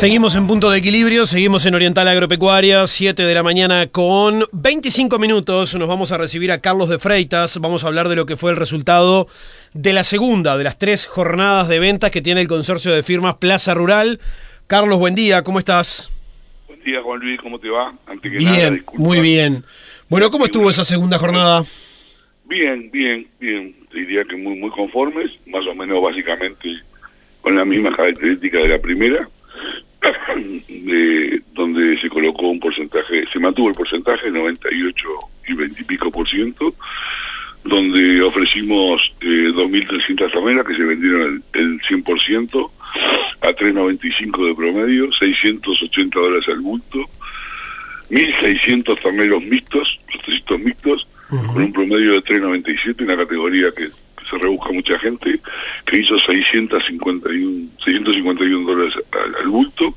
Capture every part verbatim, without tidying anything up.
Seguimos en Punto de Equilibrio, seguimos en Oriental Agropecuaria, siete de la mañana con veinticinco minutos. Nos vamos a recibir a Carlos de Freitas. Vamos a hablar de lo que fue el resultado de la segunda de las tres jornadas de ventas que tiene el consorcio de firmas Plaza Rural. Carlos, buen día, ¿cómo estás? Buen día, Juan Luis, ¿cómo te va? Antes que bien, nada, disculpa. Muy bien. Bueno, ¿cómo estuvo esa segunda jornada? Bien, bien, bien. Te diría que muy, muy conformes, más o menos básicamente con las mismas características de la primera. De, donde se colocó un porcentaje, se mantuvo el porcentaje noventa y ocho y veinte y pico por ciento, donde ofrecimos eh, dos mil trescientas tameras que se vendieron el, el cien por ciento a tres noventa y cinco de promedio, seiscientos ochenta dólares al bulto, mil seiscientos tameros mixtos, los mixtos, uh-huh. con un promedio de tres noventa y siete, una categoría que se rebusca mucha gente, que hizo seiscientos cincuenta y uno dólares al, al bulto.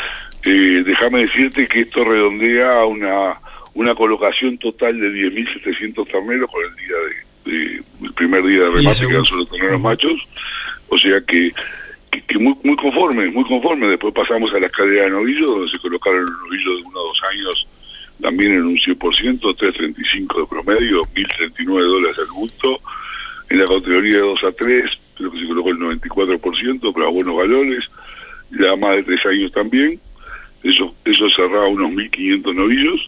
Eh, déjame decirte que esto redondea a una una colocación total de diez mil setecientos terneros con el día de, de el primer día de remate, que eran solo terneros machos, o sea que, que, que muy muy conforme, muy conforme. Después pasamos a la escalera de novillos, donde se colocaron los novillos de uno a dos años también en un cien por ciento, tres treinta y cinco de promedio, mil treinta y nueve dólares al bulto. En la categoría de dos a tres, creo que se colocó el noventa y cuatro por ciento, pero a buenos valores. La más de tres años también. Eso eso cerraba unos mil quinientos novillos.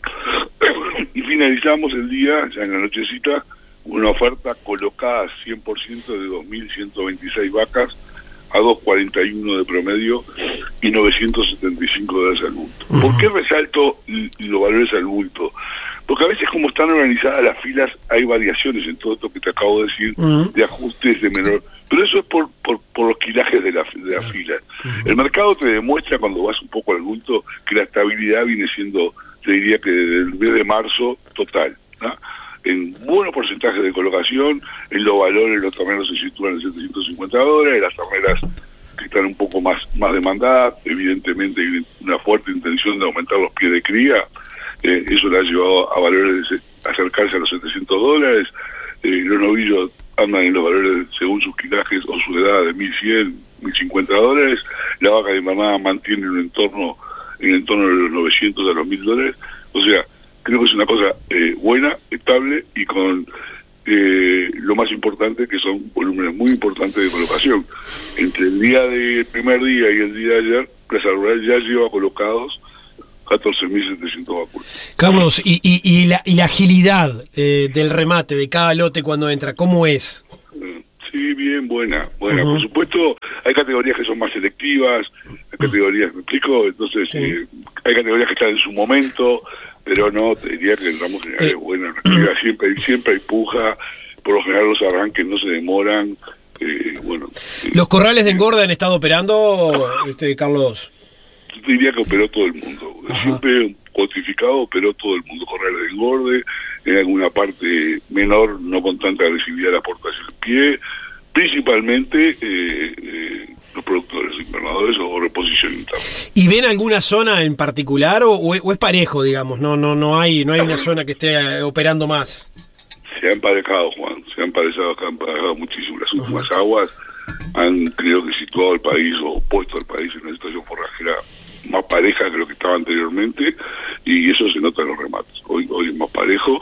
Y finalizamos el día, ya en la nochecita, una oferta colocada cien por ciento de dos mil ciento veintiséis vacas a dos cuarenta y uno de promedio y novecientos setenta y cinco dólares al bulto. ¿Por qué resalto los valores al bulto? Porque a veces, como están organizadas las filas, hay variaciones en todo esto que te acabo de decir, uh-huh. de ajustes de menor. Pero eso es por por, por los quilajes de la, de la uh-huh. fila. Uh-huh. El mercado te demuestra, cuando vas un poco al bulto, que la estabilidad viene siendo, te diría que desde el mes de marzo, total, ¿no? En buenos porcentajes de colocación, en los valores los terneros se sitúan en setecientos cincuenta dólares, las terneras que están un poco más, más demandadas, evidentemente hay una fuerte intención de aumentar los pies de cría. Eh, eso le ha llevado a valores de acercarse a los setecientos dólares. Eh, los novillos andan en los valores, según sus quilajes o su edad, de mil cien, mil cincuenta dólares. La vaca de mamá mantiene un entorno en el entorno de los novecientos a los mil dólares. O sea, creo que es una cosa eh, buena, estable y con eh, lo más importante, que son volúmenes muy importantes de colocación. Entre el día del primer día y el día de ayer, Plaza Rural ya lleva colocados catorce mil setecientos vacunas. Carlos, y, y, y, la, y la agilidad eh, del remate de cada lote cuando entra, ¿cómo es? Sí, bien, buena, buena. Uh-huh. Por supuesto, hay categorías que son más selectivas, hay categorías, ¿me explico? Entonces, sí. eh, hay categorías que están en su momento, pero no, te diría que el ramo general eh. es bueno. Siempre, siempre hay puja, por lo general los arranques no se demoran. Eh, bueno. ¿Los corrales de engorda han estado operando, este, Carlos? Yo diría que operó todo el mundo. Ajá. Siempre cuantificado, operó todo el mundo. Corrales de engorde, en alguna parte menor, no con tanta agresividad la aportación del pie, principalmente eh, eh, los productores invernadores o reposición interna. ¿Y ven alguna zona en particular o, o es parejo, digamos? No no no hay no hay una zona que esté operando más. Se ha emparejado, Juan, se ha emparejado, se ha emparejado muchísimo. Las últimas uh-huh. aguas han, creo que, situado al país o puesto al país en una situación forrajera más pareja que lo que estaba anteriormente, y eso se nota en los remates. Hoy hoy es más parejo,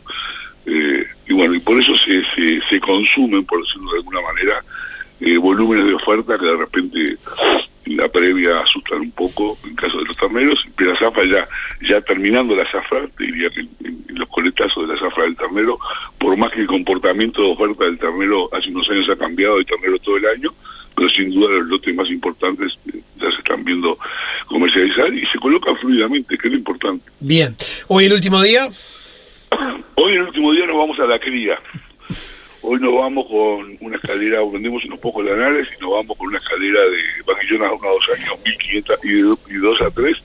eh, y bueno, y por eso se, se, se consumen, por decirlo de alguna manera, eh, volúmenes de oferta que de repente en la previa asustan un poco en caso de los terneros, pero la zafra ya, ya terminando la zafra, te diría que en, en los coletazos de la zafra del ternero, por más que el comportamiento de oferta del ternero hace unos años ha cambiado de ternero todo el año, pero sin duda los lotes más importantes ya se están viendo comercializar y se colocan fluidamente, que es lo importante. Bien. ¿Hoy el último día? Hoy el último día nos vamos a la cría. Hoy nos vamos con una escalera, vendemos unos pocos lanares y nos vamos con una escalera de vaquillonas de uno a dos años, mil quinientos y de, y dos a tres,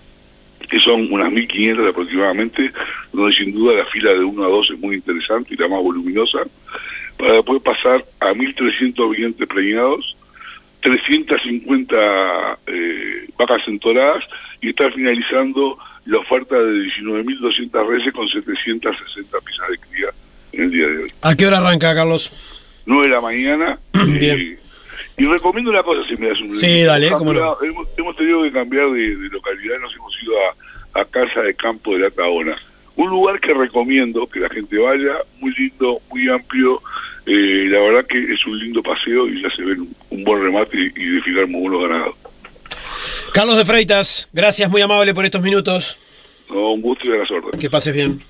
que son unas mil quinientas aproximadamente, donde sin duda la fila de uno a dos es muy interesante y la más voluminosa, para después pasar a mil trescientos vientres preñados, trescientas cincuenta eh, vacas entoradas y estar finalizando la oferta de diecinueve mil doscientas reses con setecientas sesenta piezas de cría en el día de hoy. ¿A qué hora arranca, Carlos? nueve de la mañana. Bien. Eh, Y recomiendo una cosa, si me das un... Sí, dale, hemos, cómo no. hemos, hemos tenido que cambiar de, de localidad, nos hemos ido a, a Casa de Campo de la Tahona. Un lugar que recomiendo que la gente vaya, muy lindo, muy amplio, eh, la verdad que es un lindo paseo y ya se ven un, un buen remate y, y desfilar muy buenos ganados. Carlos de Freitas, gracias, muy amable por estos minutos. No, un gusto y a las órdenes. Que pases bien.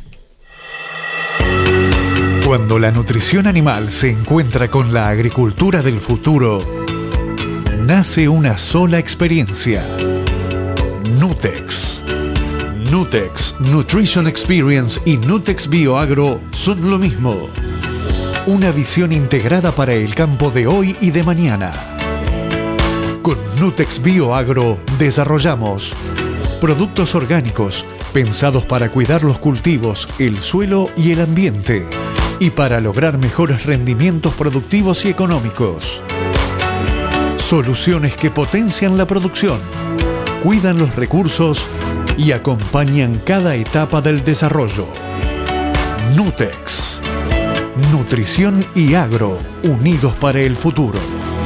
Cuando la nutrición animal se encuentra con la agricultura del futuro, nace una sola experiencia. Nutex. Nutex Nutrition Experience y Nutex Bioagro son lo mismo. Una visión integrada para el campo de hoy y de mañana. Con Nutex Bioagro desarrollamos productos orgánicos pensados para cuidar los cultivos, el suelo y el ambiente, y para lograr mejores rendimientos productivos y económicos. Soluciones que potencian la producción, cuidan los recursos y acompañan cada etapa del desarrollo. Nutex. Nutrición y agro, unidos para el futuro.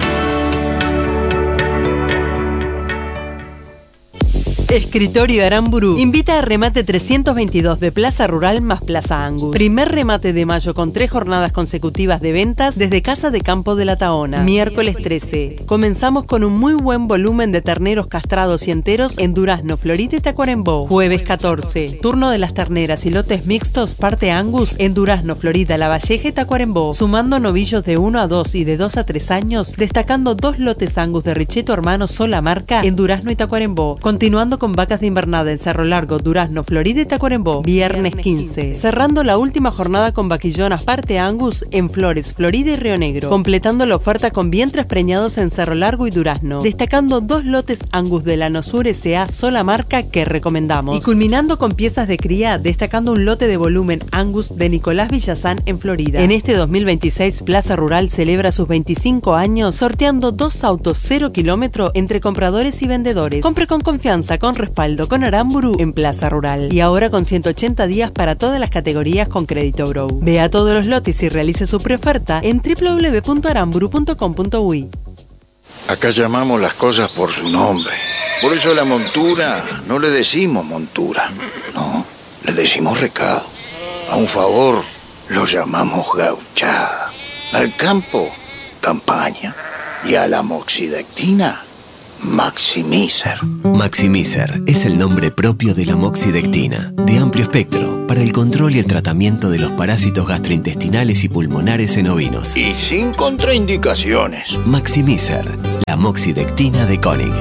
Escritorio Aramburu invita a remate trescientos veintidós de Plaza Rural más Plaza Angus. Primer remate de mayo con tres jornadas consecutivas de ventas desde Casa de Campo de la Tahona. Miércoles trece. Comenzamos con un muy buen volumen de terneros castrados y enteros en Durazno, Florida y Tacuarembó. Jueves catorce. Turno de las terneras y lotes mixtos parte Angus en Durazno, Florida, La Valleja y Tacuarembó. Sumando novillos de uno a dos y de dos a tres años, destacando dos lotes Angus de Richeto Hermano sola marca en Durazno y Tacuarembó. Continuando con vacas de invernada en Cerro Largo, Durazno, Florida y Tacuarembó. Viernes quince. Cerrando la última jornada con vaquillonas parte Angus en Flores, Florida y Río Negro. Completando la oferta con vientres preñados en Cerro Largo y Durazno. Destacando dos lotes Angus de la Nosur S A sola marca que recomendamos. Y culminando con piezas de cría, destacando un lote de volumen Angus de Nicolás Villazán en Florida. En este dos mil veintiséis, Plaza Rural celebra sus veinticinco años sorteando dos autos cero kilómetro entre compradores y vendedores. Compre con confianza, con respaldo con Aramburu en Plaza Rural. Y ahora con ciento ochenta días para todas las categorías con Crédito Grow. Vea todos los lotes y realice su preoferta en doble u doble u doble u punto aramburu punto com punto uy. Acá llamamos las cosas por su nombre. Por eso a la montura no le decimos montura, no, le decimos recado. A un favor lo llamamos gauchada. Al campo, campaña. Y a la moxidectina, Maximizer. Maximizer es el nombre propio de la moxidectina, de amplio espectro, para el control y el tratamiento de los parásitos gastrointestinales y pulmonares en ovinos. Y sin contraindicaciones. Maximizer, la moxidectina de Koenig.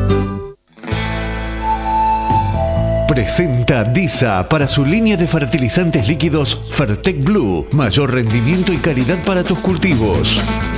Presenta DISA para su línea de fertilizantes líquidos Fertec Blue. Mayor rendimiento y calidad para tus cultivos.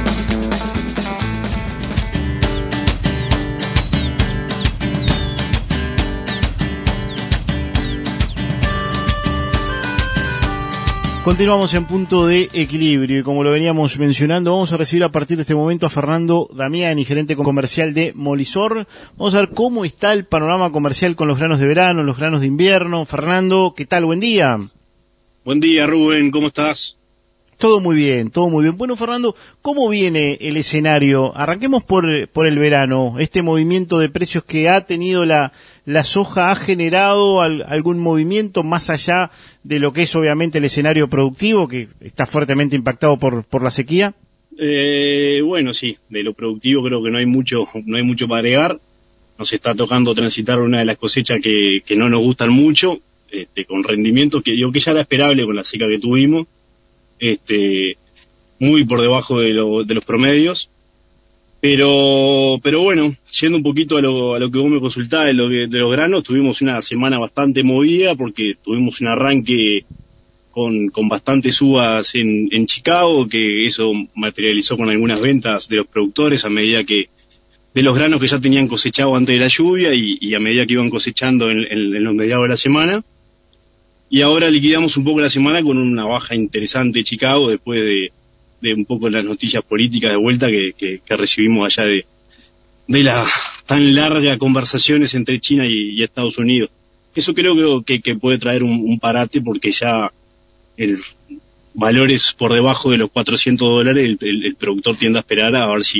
Continuamos en Punto de Equilibrio y como lo veníamos mencionando, vamos a recibir a partir de este momento a Fernando Damiani, gerente comercial de Molisor. Vamos a ver cómo está el panorama comercial con los granos de verano, los granos de invierno. Fernando, ¿qué tal? Buen día. Buen día, Rubén, ¿cómo estás? Todo muy bien, todo muy bien. Bueno, Fernando, ¿cómo viene el escenario? Arranquemos por, por el verano. Este movimiento de precios que ha tenido la, la soja, ¿ha generado al, algún movimiento más allá de lo que es obviamente el escenario productivo, que está fuertemente impactado por, por la sequía? Eh, bueno, sí, de lo productivo creo que no hay mucho, no hay mucho para agregar. Nos está tocando transitar una de las cosechas que, que no nos gustan mucho, este, con rendimientos que yo que ya era esperable con la seca que tuvimos. Este, muy por debajo de, lo, de los promedios, pero pero bueno, yendo un poquito a lo, a lo que vos me consultabas de, lo que, de los granos, tuvimos una semana bastante movida porque tuvimos un arranque con, con bastantes uvas en, en Chicago, que eso materializó con algunas ventas de los productores a medida que, de los granos que ya tenían cosechado antes de la lluvia y, y a medida que iban cosechando en, en, en los mediados de la semana. Y ahora liquidamos un poco la semana con una baja interesante de Chicago después de, de un poco las noticias políticas de vuelta que, que, que recibimos allá de, de las tan largas conversaciones entre China y, y Estados Unidos. Eso creo que, que, que puede traer un, un parate porque ya el valores por debajo de los cuatrocientos dólares el, el, el productor tiende a esperar a ver si,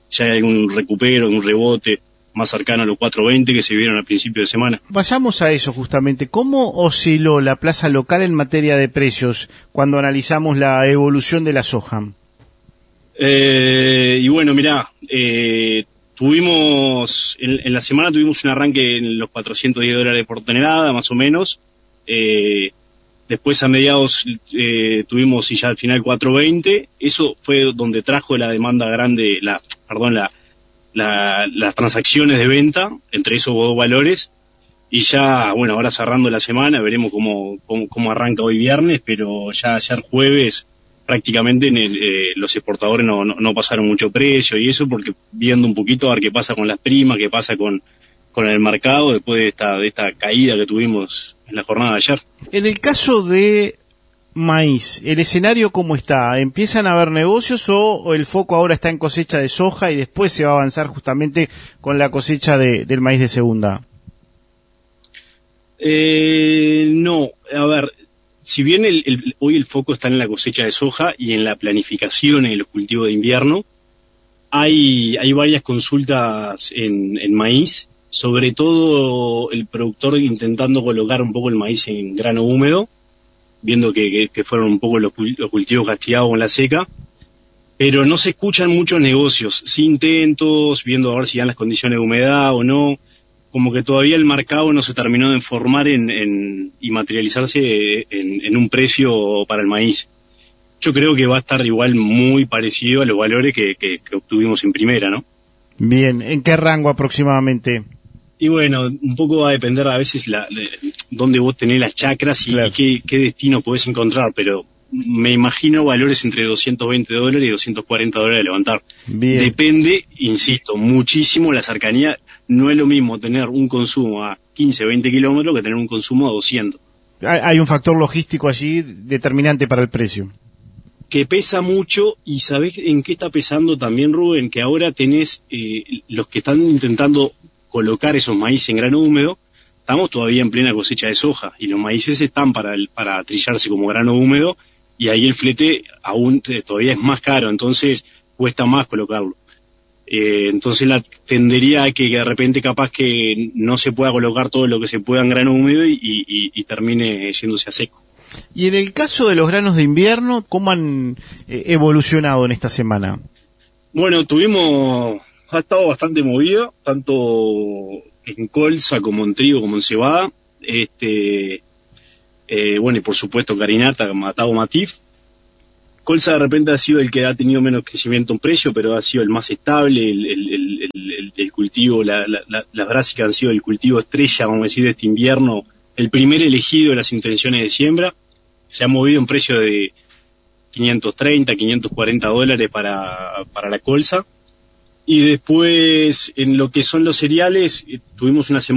si hay algún recupero, un rebote más cercano a los cuatro veinte que se vieron al principio de semana. Vayamos a eso justamente. ¿Cómo osciló la plaza local en materia de precios cuando analizamos la evolución de la soja? Eh, y bueno, mirá, eh, tuvimos, en, en la semana tuvimos un arranque en los cuatrocientos diez dólares por tonelada, más o menos. Eh, después a mediados eh, tuvimos y ya al final cuatrocientos veinte. Eso fue donde trajo la demanda grande, la, perdón, la, la, las transacciones de venta entre esos dos valores. Y ya, bueno, ahora cerrando la semana, veremos cómo, cómo, cómo arranca hoy viernes, pero ya ayer jueves prácticamente en el, eh, los exportadores no, no, no pasaron mucho precio y eso porque viendo un poquito a ver qué pasa con las primas, qué pasa con, con el mercado después de esta, de esta caída que tuvimos en la jornada de ayer. En el caso de maíz, ¿el escenario cómo está? ¿Empiezan a haber negocios o, o el foco ahora está en cosecha de soja y después se va a avanzar justamente con la cosecha de, del maíz de segunda? Eh, no, a ver, si bien el, el, hoy el foco está en la cosecha de soja y en la planificación en los cultivos de invierno, hay, hay varias consultas en, en maíz, sobre todo el productor intentando colocar un poco el maíz en grano húmedo, viendo que, que, que fueron un poco los, los cultivos castigados con la seca, pero no se escuchan muchos negocios, sí intentos, viendo a ver si dan las condiciones de humedad o no. Como que todavía el mercado no se terminó de formar en, en, y materializarse en, en un precio para el maíz. Yo creo que va a estar igual muy parecido a los valores que, que, que obtuvimos en primera, ¿no? Bien, ¿en qué rango aproximadamente? Y bueno, un poco va a depender a veces la, de dónde vos tenés las chacras y, claro, y qué, qué destino podés encontrar, pero me imagino valores entre doscientos veinte dólares y doscientos cuarenta dólares de levantar. Bien. Depende, insisto, muchísimo la cercanía. No es lo mismo tener un consumo a quince, veinte kilómetros que tener un consumo a doscientos. Hay un factor logístico allí determinante para el precio. Que pesa mucho, y ¿sabés en qué está pesando también, Rubén? Que ahora tenés eh, los que están intentando colocar esos maíces en grano húmedo. Estamos todavía en plena cosecha de soja y los maíces están para, el, para trillarse como grano húmedo y ahí el flete aún todavía es más caro, entonces cuesta más colocarlo. Eh, entonces la tendería a que de repente capaz que no se pueda colocar todo lo que se pueda en grano húmedo y, y, y termine yéndose a seco. Y en el caso de los granos de invierno, ¿cómo han eh, evolucionado en esta semana? Bueno, tuvimos, ha estado bastante movido, tanto en colza como en trigo como en cebada, este, eh, bueno, y por supuesto carinata, matado matif. Colza de repente ha sido el que ha tenido menos crecimiento en precio, pero ha sido el más estable, el, el, el, el, el cultivo, la, la, la, las brásicas han sido el cultivo estrella, vamos a decir, de este invierno, el primer elegido de las intenciones de siembra. Se ha movido en precio de quinientos treinta, quinientos cuarenta dólares para, para la colza. Y después, en lo que son los cereales, tuvimos una semana